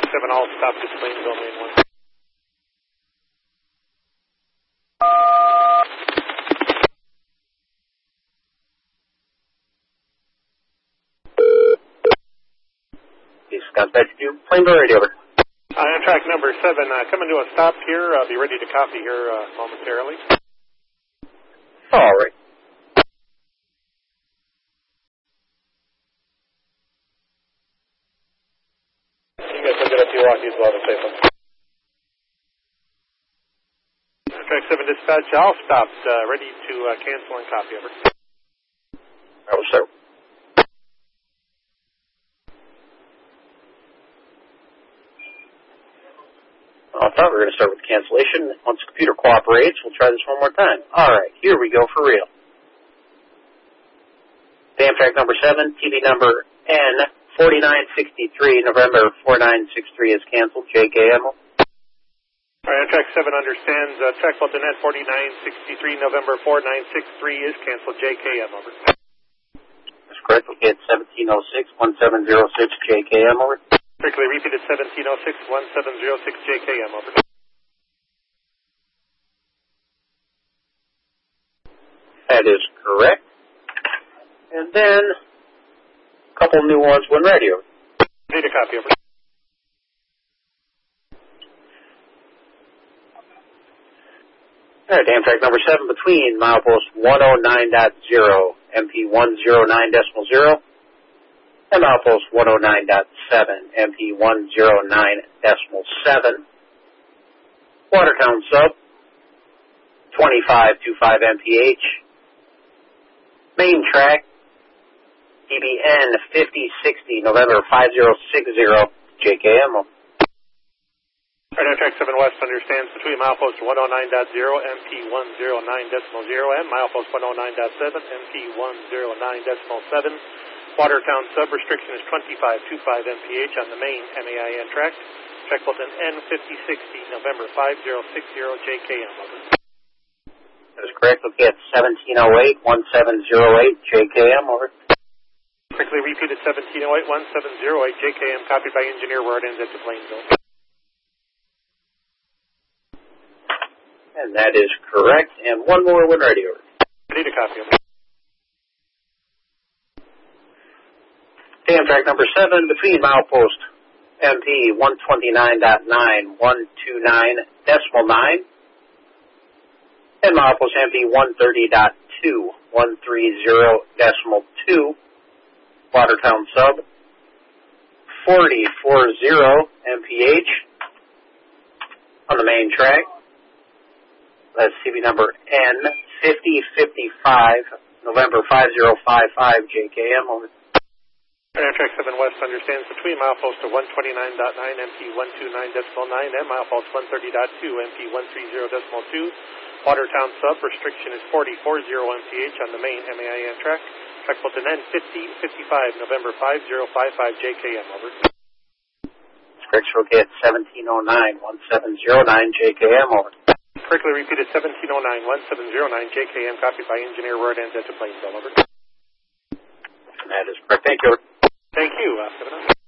7, all stop to Plainville, main 1. Contact you, Plainville Radio. Amtrak number 7, coming to a stop here. I'll be ready to copy here momentarily. All right. You guys look at a few walkies while the safe one. Amtrak 7 dispatch, all stopped, ready to cancel and copy, over. Oh, sir. I thought we were going to start with cancellation. Once the computer cooperates, we'll try this one more time. All right, here we go for real. Amtrak number 7, TV number N4963, November 4963 is canceled. JKM. All right, Amtrak 7 understands. Track Fulton N4963, November 4963 is canceled. JKM, over. That's correct. We'll get 1706-1706 JKM, over. Strictly repeated 1706-1706 JKM, over. That is correct. And then a couple new ones when ready, over. Need a copy, over. All right, Amtrak number 7 between milepost 109.0, MP 109.0, and milepost 109.7, MP 109.7. Watertown sub, 2525 MPH. Main track, DBN 5060, November 5060, JKM. Right, Amtrak 7 West understands between milepost 109.0, MP 109.0, and milepost 109.7, MP 109.7. Watertown sub restriction is 2525 MPH on the main MAIN track. Track Fulton N5060, November 5060, JKM. Over. That is correct. We'll get 1708-1708 JKM. Over. Quickly repeated 1708-1708 JKM, copied by engineer where it ends at the Plainville. And that is correct. And one more when ready, over. Need a copy, over. Amtrak number 7 between milepost MP 129.9, 129.9, and milepost MP 130.2, 130.2, Watertown sub, 4040 MPH on the main track. That's CV number N5055, November 5055, JKM. Over. Amtrak 7 West understands between milepost 129.9, MP 129.9, and milepost 130.2, MP 130.2. Watertown sub restriction is 4040 MPH on the main MAIN track. Track Fulton N5055, November 5055, JKM. Over. Correct, we'll get 1709-1709 JKM. Over. Quickly repeated 1709-1709 JKM, copied by engineer where it ends at the Plainville. Over. That is correct. Thank you. Thank you. 7